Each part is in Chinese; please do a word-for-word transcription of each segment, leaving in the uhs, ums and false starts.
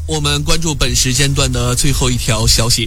我们关注本时间段的最后一条消息。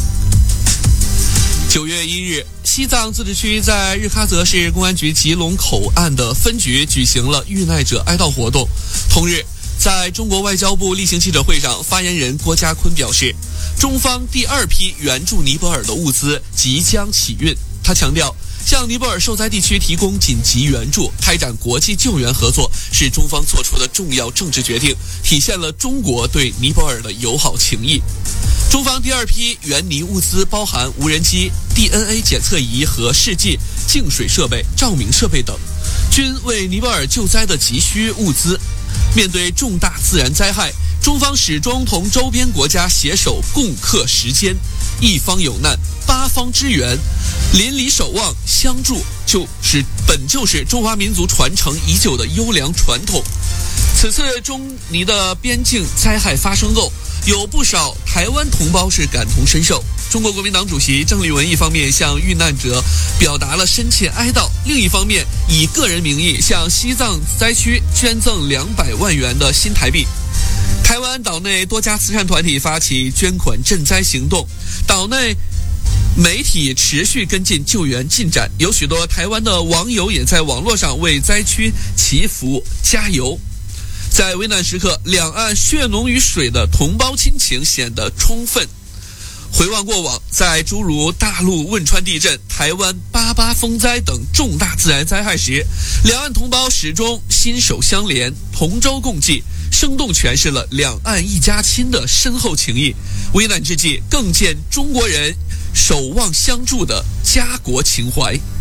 九月一日，西藏自治区在日喀则市公安局吉隆口岸的分局举行了遇难者哀悼活动。同日，在中国外交部例行记者会上，发言人郭家坤表示，中方第二批援助尼泊尔的物资即将起运。他强调，向尼泊尔受灾地区提供紧急援助，开展国际救援合作是中方做出的重要政治决定，体现了中国对尼泊尔的友好情谊。中方第二批援尼物资包含无人机、D N A 检测仪和试剂、净水设备、照明设备等，均为尼泊尔救灾的急需物资。面对重大自然灾害，中方始终同周边国家携手共克时艰，一方有难，八方支援，邻里守望相助，就是本就是中华民族传承已久的优良传统。此次中尼的边境灾害发生后，有不少台湾同胞是感同身受。中国国民党主席郑丽文一方面向遇难者表达了深切哀悼，另一方面以个人名义向西藏灾区捐赠两百万元的新台币。台湾岛内多家慈善团体发起捐款赈灾行动，岛内媒体持续跟进救援进展，有许多台湾的网友也在网络上为灾区祈福加油。在危难时刻，两岸血浓于水的同胞亲情显得充分。回望过往，在诸如大陆汶川地震、台湾八八风灾等重大自然灾害时，两岸同胞始终心手相连，同舟共济，生动诠释了两岸一家亲的深厚情谊。危难之际，更见中国人守望相助的家国情怀。